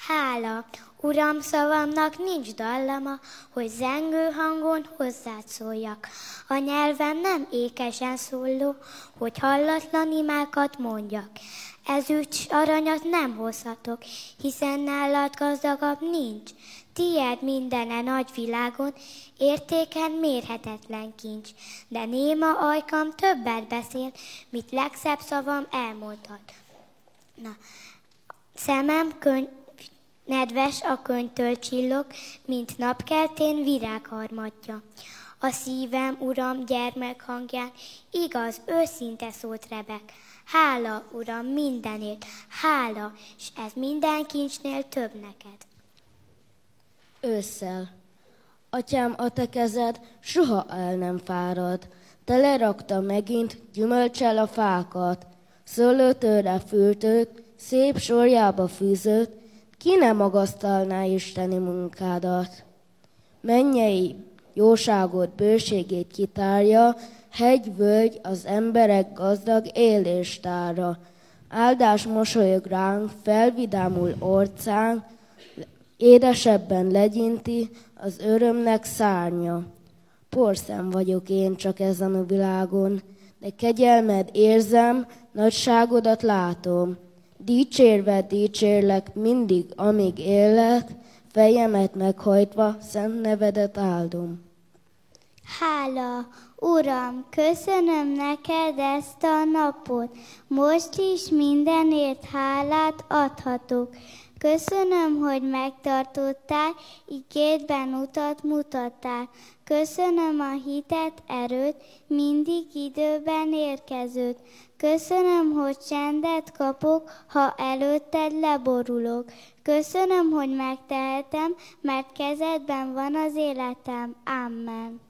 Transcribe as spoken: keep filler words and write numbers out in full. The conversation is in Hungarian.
Hála, Uram, szavamnak nincs dallama, hogy zengő hangon hozzád szóljak. A nyelvem nem ékesen szóló, hogy hallatlan imákat mondjak. Ezüst s aranyat nem hozhatok, hiszen nálad gazdagabb nincs. Tied mindene nagy világon, értéken mérhetetlen kincs. De néma ajkam többet beszél, mit legszebb szavam elmondhat. Na, szemem könyv, nedves a könyvtől csillog, mint napkeltén virágharmatja. A szívem, Uram, gyermek hangján igaz, őszinte szót rebek. Hála, Uram, mindenért, hála, s ez minden kincsnél több neked. Ősszel. Atyám, a te kezed soha el nem fárad. Te lerakta megint gyümölcsel a fákat, szőlőtőre fültőt, szép sorjába fűzött, ki ne magasztalná isteni munkádat. Mennyei jóságot, bőségét kitárja, hegy, völgy az emberek gazdag éléstára. Áldás mosolyog ránk, felvidámul orcánk, édesebben legyinti az örömnek szárnya. Porszem vagyok én csak ezen a világon, de kegyelmed érzem, nagyságodat látom. Dicsérve dicsérlek mindig, amíg élek, fejemet meghajtva szent nevedet áldom. Hála, Uram, köszönöm neked ezt a napot, most is mindenért hálát adhatok. Köszönöm, hogy megtartottál, igédben utat mutattál. Köszönöm a hitet, erőt, mindig időben érkezőt. Köszönöm, hogy csendet kapok, ha előtted leborulok. Köszönöm, hogy megtehetem, mert kezedben van az életem. Amen.